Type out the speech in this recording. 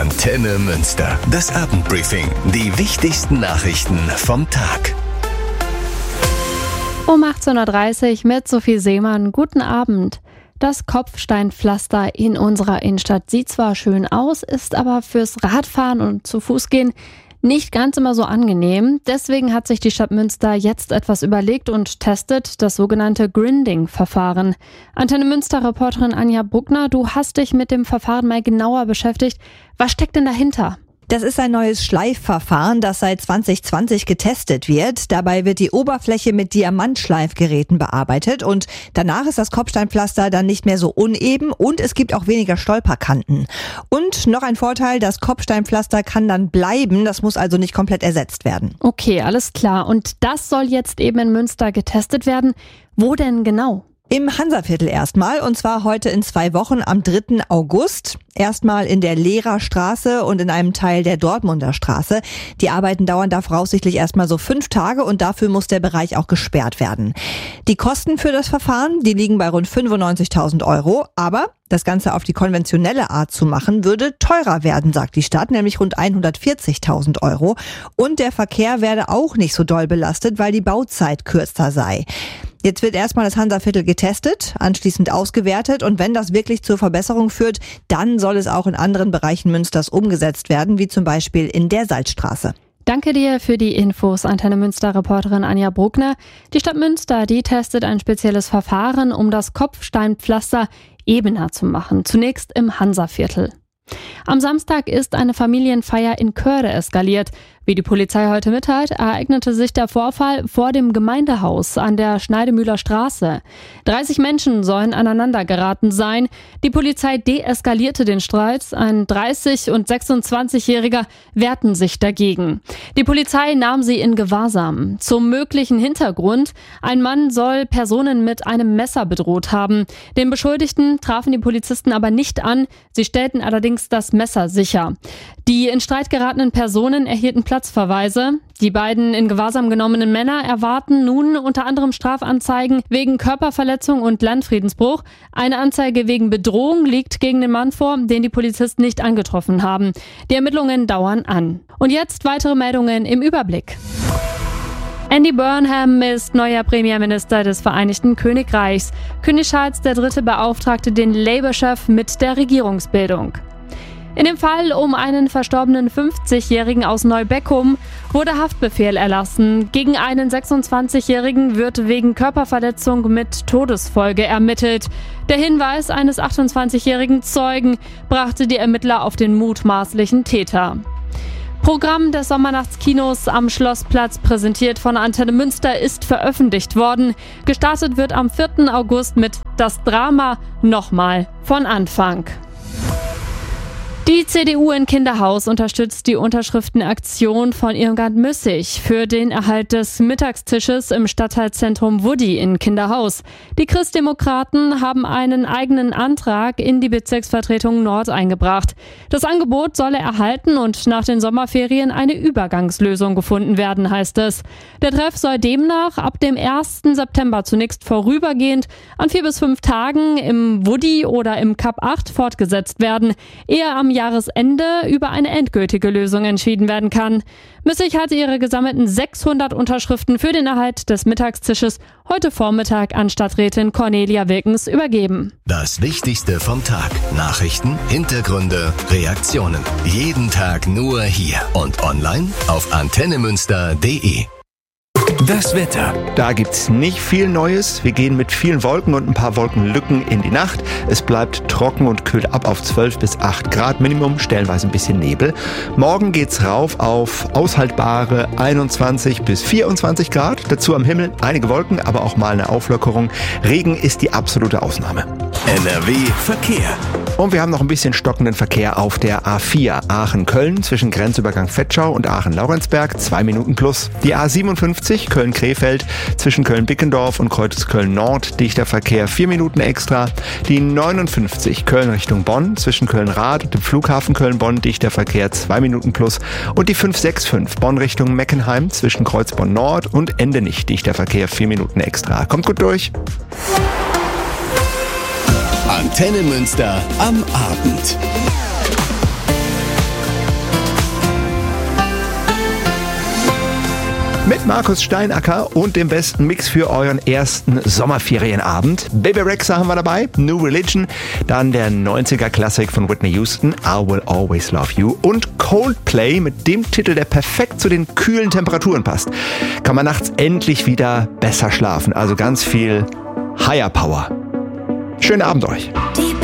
Antenne Münster. Das Abendbriefing. Die wichtigsten Nachrichten vom Tag. Um 18.30 Uhr mit Sophie Seemann. Guten Abend. Das Kopfsteinpflaster in unserer Innenstadt sieht zwar schön aus, ist aber fürs Radfahren und zu Fuß gehen nicht ganz immer so angenehm. Deswegen hat sich die Stadt Münster jetzt etwas überlegt und testet das sogenannte Grinding-Verfahren. Antenne Münster-Reporterin Anja Bruckner, du hast dich mit dem Verfahren mal genauer beschäftigt. Was steckt denn dahinter? Das ist ein neues Schleifverfahren, das seit 2020 getestet wird. Dabei wird die Oberfläche mit Diamantschleifgeräten bearbeitet und danach ist das Kopfsteinpflaster dann nicht mehr so uneben und es gibt auch weniger Stolperkanten. Und noch ein Vorteil, das Kopfsteinpflaster kann dann bleiben, das muss also nicht komplett ersetzt werden. Okay, alles klar. Und das soll jetzt eben in Münster getestet werden. Wo denn genau? Im Hansaviertel erstmal, und zwar heute in 2 Wochen am 3. August. Erstmal in der Lehrerstraße und in einem Teil der Dortmunder Straße. Die Arbeiten dauern da voraussichtlich erstmal so 5 Tage und dafür muss der Bereich auch gesperrt werden. Die Kosten für das Verfahren, die liegen bei rund 95.000 €, aber das Ganze auf die konventionelle Art zu machen, würde teurer werden, sagt die Stadt, nämlich rund 140.000 €. Und der Verkehr werde auch nicht so doll belastet, weil die Bauzeit kürzer sei. Jetzt wird erstmal das Hansaviertel getestet, anschließend ausgewertet und wenn das wirklich zur Verbesserung führt, dann soll es auch in anderen Bereichen Münsters umgesetzt werden, wie zum Beispiel in der Salzstraße. Danke dir für die Infos, Antenne Münster-Reporterin Anja Bruckner. Die Stadt Münster, die testet ein spezielles Verfahren, um das Kopfsteinpflaster ebener zu machen. Zunächst im Hansaviertel. Am Samstag ist eine Familienfeier in Köhrde eskaliert. Wie die Polizei heute mitteilt, ereignete sich der Vorfall vor dem Gemeindehaus an der Schneidemühler Straße. 30 Menschen sollen aneinander geraten sein. Die Polizei deeskalierte den Streit. Ein 30- und 26-Jähriger wehrten sich dagegen. Die Polizei nahm sie in Gewahrsam. Zum möglichen Hintergrund: ein Mann soll Personen mit einem Messer bedroht haben. Den Beschuldigten trafen die Polizisten aber nicht an. Sie stellten allerdings das Messer sicher. Die in Streit geratenen Personen erhielten Platzverweise. Die beiden in Gewahrsam genommenen Männer erwarten nun unter anderem Strafanzeigen wegen Körperverletzung und Landfriedensbruch. Eine Anzeige wegen Bedrohung liegt gegen den Mann vor, den die Polizisten nicht angetroffen haben. Die Ermittlungen dauern an. Und jetzt weitere Meldungen im Überblick. Andy Burnham ist neuer Premierminister des Vereinigten Königreichs. König Charles III. Beauftragte den Labour-Chef mit der Regierungsbildung. In dem Fall um einen verstorbenen 50-Jährigen aus Neubeckum wurde Haftbefehl erlassen. Gegen einen 26-Jährigen wird wegen Körperverletzung mit Todesfolge ermittelt. Der Hinweis eines 28-jährigen Zeugen brachte die Ermittler auf den mutmaßlichen Täter. Programm des Sommernachtskinos am Schlossplatz, präsentiert von Antenne Münster, ist veröffentlicht worden. Gestartet wird am 4. August mit Das Drama nochmal von Anfang. Die CDU in Kinderhaus unterstützt die Unterschriftenaktion von Irmgard Müssig für den Erhalt des Mittagstisches im Stadtteilzentrum Wuddy in Kinderhaus. Die Christdemokraten haben einen eigenen Antrag in die Bezirksvertretung Nord eingebracht. Das Angebot solle erhalten und nach den Sommerferien eine Übergangslösung gefunden werden, heißt es. Der Treff soll demnach ab dem 1. September zunächst vorübergehend an 4 bis 5 Tagen im Wuddy oder im Kap 8 fortgesetzt werden, ehe am Jahresende über eine endgültige Lösung entschieden werden kann. Müssig hat ihre gesammelten 600 Unterschriften für den Erhalt des Mittagstisches heute Vormittag an Stadträtin Cornelia Wilkens übergeben. Das Wichtigste vom Tag. Nachrichten, Hintergründe, Reaktionen. Jeden Tag nur hier und online auf antennemünster.de. Das Wetter. Da gibt's nicht viel Neues. Wir gehen mit vielen Wolken und ein paar Wolkenlücken in die Nacht. Es bleibt trocken und kühlt ab auf 12 bis 8 Grad Minimum, stellenweise ein bisschen Nebel. Morgen geht's rauf auf aushaltbare 21 bis 24 Grad. Dazu am Himmel einige Wolken, aber auch mal eine Auflockerung. Regen ist die absolute Ausnahme. NRW Verkehr. Und wir haben noch ein bisschen stockenden Verkehr auf der A4 Aachen-Köln zwischen Grenzübergang Vetschau und Aachen-Laurenzberg, 2 Minuten plus. Die A57 Köln-Krefeld zwischen Köln-Bickendorf und Kreuz-Köln-Nord, dichter Verkehr, 4 Minuten extra. Die 59 Köln Richtung Bonn zwischen Köln-Rath und dem Flughafen Köln-Bonn, dichter Verkehr, 2 Minuten plus. Und die 565 Bonn Richtung Meckenheim zwischen Kreuzbonn-Nord und Endenich, dichter Verkehr, 4 Minuten extra. Kommt gut durch. Antenne Münster am Abend. Markus Steinacker und dem besten Mix für euren ersten Sommerferienabend. Baby Rexha haben wir dabei, New Religion, dann der 90er-Klassik von Whitney Houston, I Will Always Love You und Coldplay mit dem Titel, der perfekt zu den kühlen Temperaturen passt. Kann man nachts endlich wieder besser schlafen, also ganz viel Higher Power. Schönen Abend euch.